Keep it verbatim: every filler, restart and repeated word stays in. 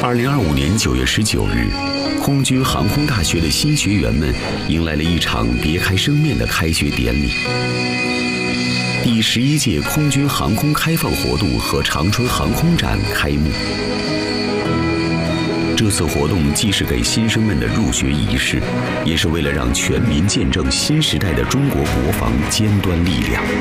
二零二五年九月十九日，空军航空大学的新学员们迎来了一场别开生面的开学典礼。第十一届空军航空开放活动和长春航空展开幕。这次活动既是给新生们的入学仪式，也是为了让全民见证新时代的中国国防尖端力量。